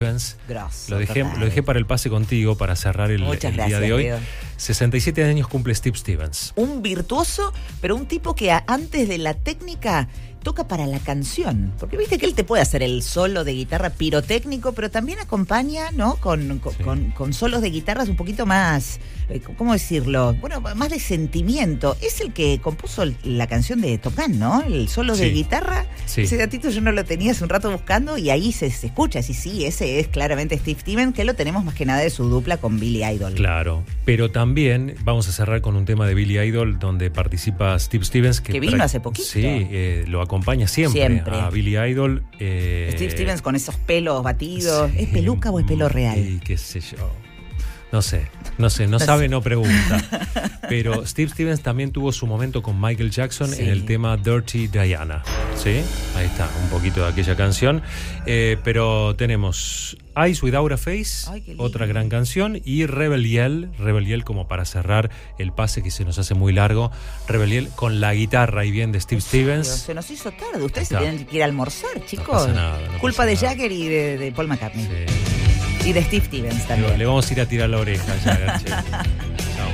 Grosso, lo dejé para el pase contigo, para cerrar el día de hoy. Leo. 67 años cumple Steve Stevens. Un virtuoso, pero un tipo que antes de la técnica toca para la canción. Porque viste que él te puede hacer el solo de guitarra pirotécnico, pero también acompaña, ¿no? Con solos de guitarras un poquito más, ¿cómo decirlo? Bueno, más de sentimiento. Es el que compuso la canción de Top Gun, ¿no? El solo de guitarra. Sí. Ese datito yo no lo tenía hace un rato buscando y ahí se escucha. Sí, ese es claramente Steve Stevens, que lo tenemos más que nada de su dupla con Billy Idol. Claro, pero también vamos a cerrar con un tema de Billy Idol donde participa Steve Stevens. Que vino hace poquito. Sí, lo acompaña siempre a Billy Idol. Steve Stevens con esos pelos batidos. ¿Es peluca o es pelo real? Y qué sé yo. No sé, no sabe, no pregunta. Pero Steve Stevens también tuvo su momento con Michael Jackson en el tema Dirty Diana. ¿Sí? Ahí está, un poquito de aquella canción. Pero tenemos Eyes Without a Face, otra gran canción, y Rebel Yell como para cerrar el pase que se nos hace muy largo. Rebel Yell con la guitarra y bien de Steve Stevens. Se nos hizo tarde, ustedes se tienen que ir a almorzar, chicos. No pasa nada, Culpa de Jagger y de Paul McCartney. Sí. Y de Steve Stevens también. Le vamos a ir a tirar la oreja ya,